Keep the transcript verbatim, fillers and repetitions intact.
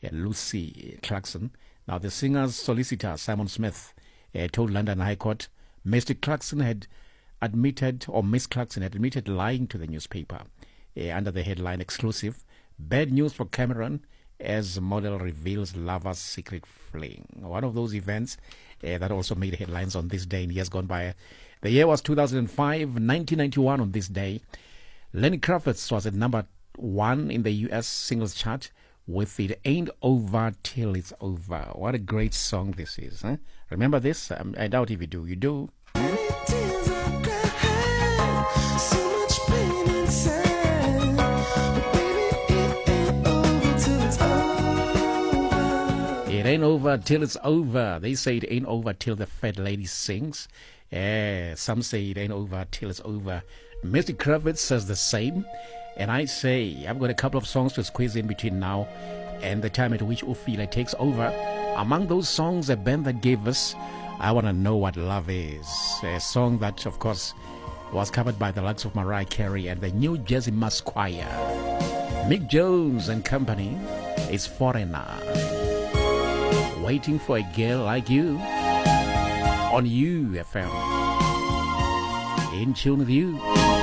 uh, Lucy Clarkson. Now, the singer's solicitor, Simon Smith, uh, told London High Court Mister Clarkson had admitted, or Miss Clarkson had admitted lying to the newspaper uh, under the headline exclusive, "Bad news for Cameron as model reveals lover's secret fling." One of those events uh, that also made headlines on this day in years gone by. The year was two thousand five, nineteen ninety-one on this day. Lenny Kravitz was at number one in the U S singles chart with "It Ain't Over Till It's Over." What a great song this is. Huh? Remember this? Um, I doubt if you do. You do? It ain't over till it's over. They say it ain't over till the fat lady sings. Yeah, some say it ain't over till it's over. Mister Kravitz says the same. And I say, I've got a couple of songs to squeeze in between now and the time at which Ophila takes over. Among those songs, a band that gave us "I Wanna Know What Love Is," a song that, of course, was covered by the likes of Mariah Carey and the New Jersey Mass Choir. Mick Jones and company is "Foreigner." Waiting for a girl like you on U F M. In tune with you.